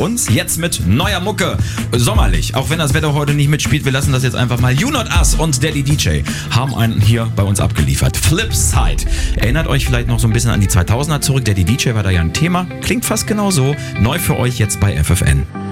uns. Jetzt mit neuer Mucke. Sommerlich. Auch wenn das Wetter heute nicht mitspielt, wir lassen das jetzt einfach mal. You Not Us und Daddy DJ haben einen hier bei uns abgeliefert. Flipside. Erinnert euch vielleicht noch so ein bisschen an die 2000er zurück. Daddy DJ war da ja ein Thema. Klingt fast genau so. Neu für euch jetzt bei FFN.